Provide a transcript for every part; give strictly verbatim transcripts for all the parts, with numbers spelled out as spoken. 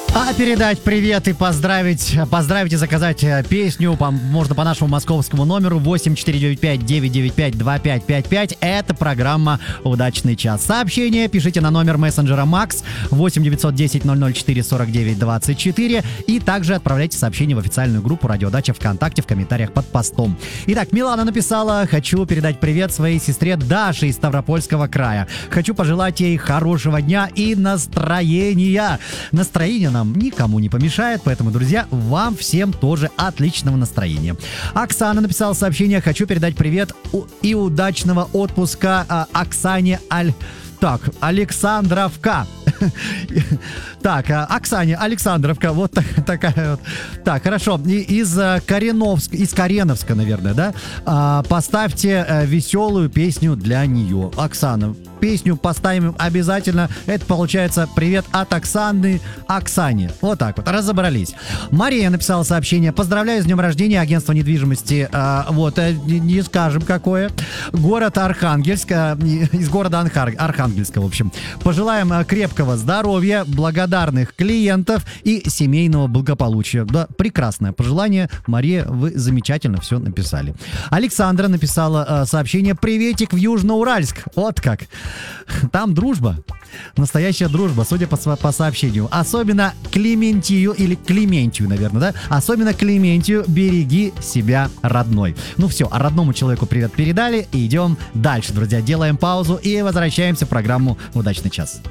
А передать привет и поздравить, поздравить и заказать песню по, можно по нашему московскому номеру восемь четыре девять пять девять девять пять два пять пять пять. Это программа «Удачный час». Сообщение пишите на номер мессенджера Макс восемь девятьсот десять ноль ноль четыре сорок девять двадцать четыре и также отправляйте сообщение в официальную группу «Радио Дача» ВКонтакте в комментариях под постом. Итак, Милана написала: «Хочу передать привет своей сестре Даше из Ставропольского края. Хочу пожелать ей хорошего дня и настроения». Настроение нам никому не помешает, поэтому, друзья, вам всем тоже отличного настроения. Оксана написала сообщение: «Хочу передать привет и удачного отпуска а, Оксане Аль... Так, Александровка». Так, Оксане Александровка, вот так, такая вот. Так, хорошо, из Кореновска, из Кореновска, наверное, да? А, поставьте веселую песню для нее. Оксана, песню поставим обязательно. Это получается привет от Оксаны Оксане. Вот так вот, разобрались. Мария написала сообщение: «Поздравляю с днем рождения агентство недвижимости». А, вот, не, не скажем какое. Город Архангельск, из города Анхар, Архангельска, в общем. Пожелаем крепкого здоровья, благодарных клиентов и семейного благополучия. Да, прекрасное пожелание, Мария, вы замечательно все написали. Александра написала э, сообщение: «Приветик в Южноуральск». Вот как. Там дружба. Настоящая дружба, судя по, по сообщению. Особенно Клементию, или Клементию, наверное, да? Особенно Клементию, береги себя, родной. Ну все, а родному человеку привет передали. И идем дальше, друзья. Делаем паузу и возвращаемся в программу «Удачный час».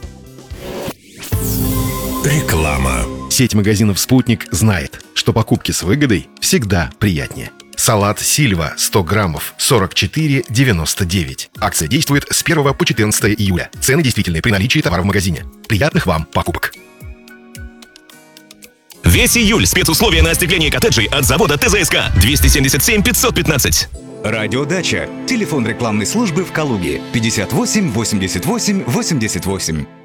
Реклама. Сеть магазинов «Спутник» знает, что покупки с выгодой всегда приятнее. Салат Сильва сто граммов сорок четыре девяносто девять. Акция действует с первого по четырнадцатое июля. Цены действительны при наличии товара в магазине. Приятных вам покупок. Весь июль спецусловия на остекление коттеджей от завода ТЗСК. двести семьдесят семь пятьсот пятнадцать. Радио Дача. Телефон рекламной службы в Калуге. пятьдесят восемь восемьдесят восемь восемьдесят восемь.